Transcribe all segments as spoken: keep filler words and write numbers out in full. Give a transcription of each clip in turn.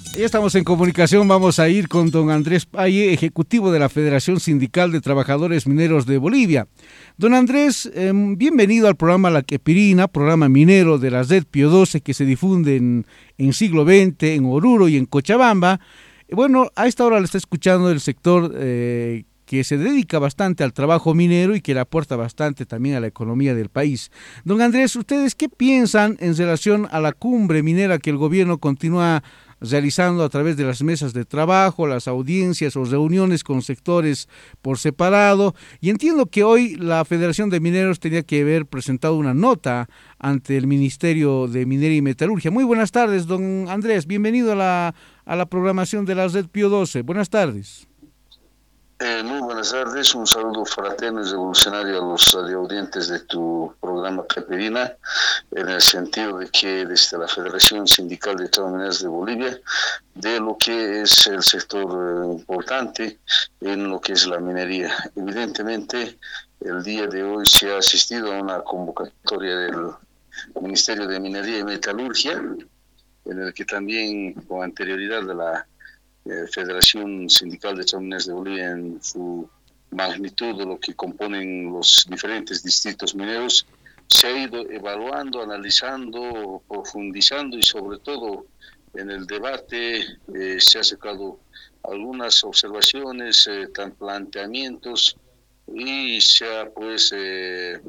Ya estamos en comunicación, vamos a ir con don Andrés Paye, ejecutivo de la Federación Sindical de Trabajadores Mineros de Bolivia. Don Andrés, eh, bienvenido al programa La Quepirina, programa minero de la Z Pío doce que se difunde en, en Siglo veinte, en Oruro y en Cochabamba. Eh, bueno, a esta hora le está escuchando el sector eh, que se dedica bastante al trabajo minero y que le aporta bastante también a la economía del país. Don Andrés, ¿ustedes qué piensan en relación a la cumbre minera que el gobierno continúa realizando a través de las mesas de trabajo, las audiencias o reuniones con sectores por separado? Y entiendo que hoy la Federación de Mineros tenía que haber presentado una nota ante el Ministerio de Minería y Metalurgia. Muy buenas tardes, don Andrés, bienvenido a la, a la programación de la Red Pío doce. Buenas tardes. Eh, muy buenas tardes, un saludo fraterno y revolucionario a los radioaudientes de tu programa Quepirina, en el sentido de que desde la Federación Sindical de Trabajadores de Bolivia, de lo que es el sector eh, importante en lo que es la minería. Evidentemente, el día de hoy se ha asistido a una convocatoria del Ministerio de Minería y Metalurgia, en el que también con anterioridad de la Federación Sindical de Trabajadores de Bolivia, en su magnitud de lo que componen los diferentes distritos mineros, se ha ido evaluando, analizando, profundizando y sobre todo en el debate eh, se ha sacado algunas observaciones, eh, tan planteamientos, y se ha pues eh,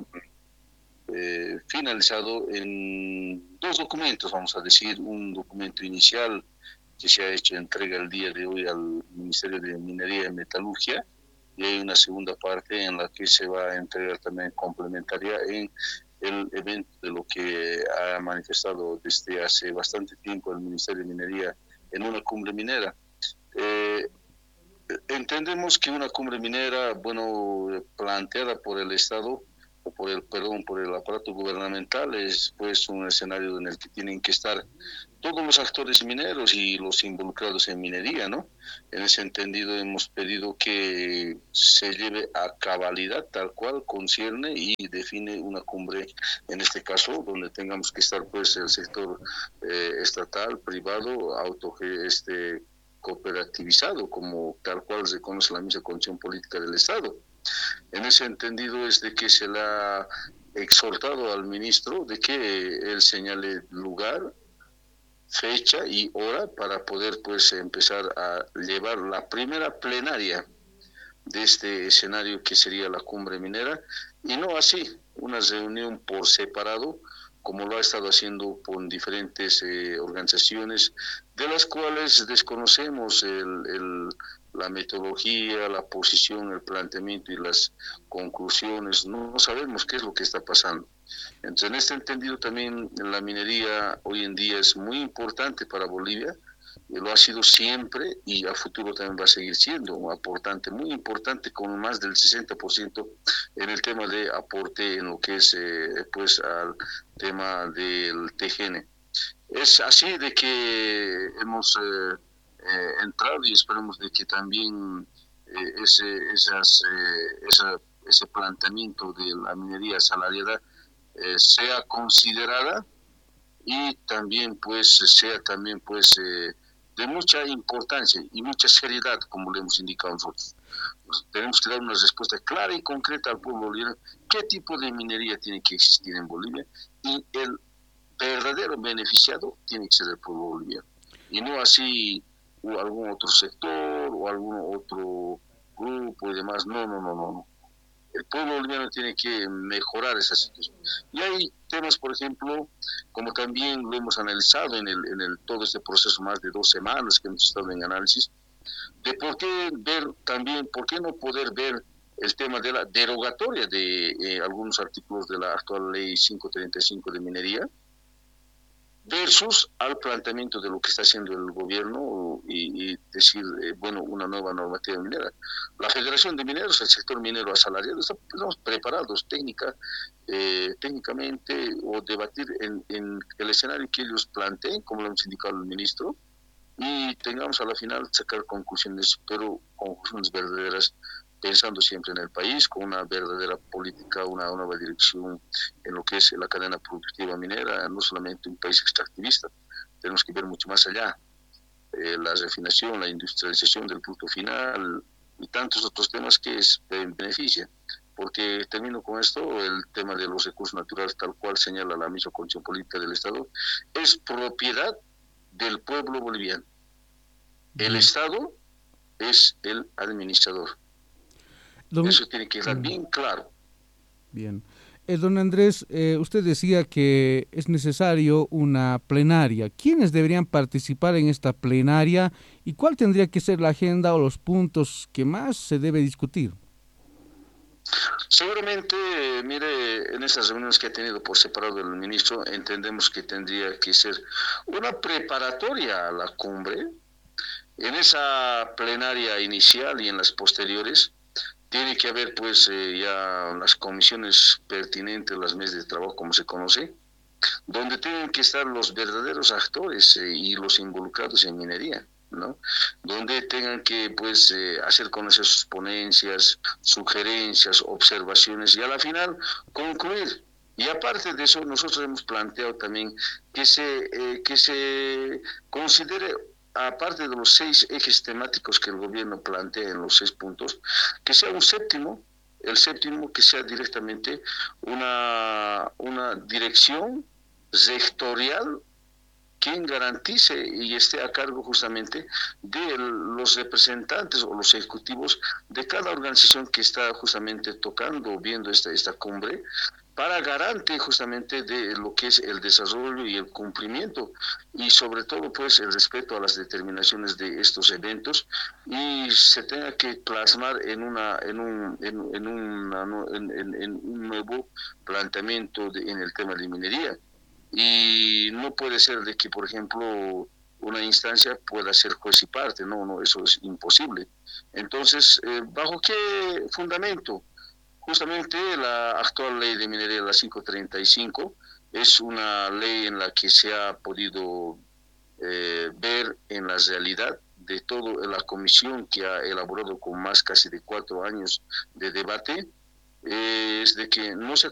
eh, finalizado en dos documentos, vamos a decir, un documento inicial que se ha hecho entrega el día de hoy al Ministerio de Minería y Metalurgia, y hay una segunda parte en la que se va a entregar también complementaria en el evento de lo que ha manifestado desde hace bastante tiempo el Ministerio de Minería en una cumbre minera. Eh, entendemos que una cumbre minera, bueno, planteada por el Estado, o por el, perdón, por el aparato gubernamental, es pues un escenario en el que tienen que estar todos los actores mineros y los involucrados en minería, ¿no? En ese entendido hemos pedido que se lleve a cabalidad tal cual concierne y define una cumbre, en este caso, donde tengamos que estar pues el sector eh, estatal, privado, auto, este, cooperativizado, como tal cual reconoce la misma condición política del Estado. En ese entendido es de que se le ha exhortado al ministro de que él señale lugar, fecha y hora para poder pues empezar a llevar la primera plenaria de este escenario que sería la cumbre minera, y no así una reunión por separado como lo ha estado haciendo con diferentes eh, organizaciones de las cuales desconocemos el, el, la metodología, la posición, el planteamiento y las conclusiones. No, no sabemos qué es lo que está pasando. Entonces, en este entendido también la minería hoy en día es muy importante para Bolivia, y lo ha sido siempre y a futuro también va a seguir siendo un aportante muy importante, con más del sesenta por ciento en el tema de aporte en lo que es eh, pues al tema del T G N. Es así de que hemos eh, eh, entrado, y esperemos de que también eh, ese, esas, eh, esa, ese planteamiento de la minería asalariada eh, sea considerada, y también pues sea también pues eh, de mucha importancia y mucha seriedad, como le hemos indicado nosotros. Pues tenemos que dar una respuesta clara y concreta al pueblo boliviano, qué tipo de minería tiene que existir en Bolivia, y el verdadero beneficiado tiene que ser el pueblo boliviano, y no así o algún otro sector o algún otro grupo y demás. No, no, no, no. El pueblo boliviano tiene que mejorar esa situación. Y hay temas, por ejemplo, como también lo hemos analizado en, el, en el, todo este proceso, más de dos semanas que hemos estado en análisis, de por qué ver también, por qué no poder ver el tema de la derogatoria de eh, algunos artículos de la actual ley quinientos treinta y cinco de minería, versus al planteamiento de lo que está haciendo el gobierno, y, y decir, eh, bueno, una nueva normativa minera. La Federación de Mineros, el sector minero asalariado, estamos preparados técnica, eh, técnicamente, o debatir en, en el escenario que ellos planteen, como lo hemos indicado el ministro, y tengamos a la final sacar conclusiones, pero conclusiones verdaderas, pensando siempre en el país, con una verdadera política, una nueva dirección en lo que es la cadena productiva minera, no solamente un país extractivista, tenemos que ver mucho más allá. eh, la refinación, la industrialización del punto final y tantos otros temas que es, eh, benefician. Porque termino con esto, el tema de los recursos naturales, tal cual señala la misma Constitución Política del Estado, es propiedad del pueblo boliviano. El Estado es el administrador. Don, Eso tiene que estar bien claro. Bien. Eh, don Andrés, eh, usted decía que es necesario una plenaria. ¿Quiénes deberían participar en esta plenaria y cuál tendría que ser la agenda o los puntos que más se debe discutir? Seguramente, mire, en estas reuniones que ha tenido por separado el ministro, entendemos que tendría que ser una preparatoria a la cumbre. En esa plenaria inicial y en las posteriores, tiene que haber pues eh, ya las comisiones pertinentes, las mesas de trabajo como se conoce, donde tienen que estar los verdaderos actores eh, y los involucrados en minería, ¿no? Donde tengan que pues eh, hacer conocer sus ponencias, sugerencias, observaciones y a la final concluir. Y aparte de eso, nosotros hemos planteado también que se, eh, que se considere, aparte de los seis ejes temáticos que el gobierno plantea en los seis puntos, que sea un séptimo, el séptimo que sea directamente una, una dirección sectorial quien garantice y esté a cargo justamente de los representantes o los ejecutivos de cada organización que está justamente tocando, viendo esta, esta cumbre, para garante justamente de lo que es el desarrollo y el cumplimiento y sobre todo pues el respeto a las determinaciones de estos eventos y se tenga que plasmar en una en un en, en, una, en, en, en un nuevo planteamiento de, en el tema de minería. Y no puede ser de que, por ejemplo, una instancia pueda ser juez y parte, no, no, eso es imposible. Entonces, eh, ¿bajo qué fundamento? Justamente la actual ley de minería, la quinientos treinta y cinco, es una ley en la que se ha podido eh, ver en la realidad de toda la comisión que ha elaborado con más casi de cuatro años de debate, eh, es de que no se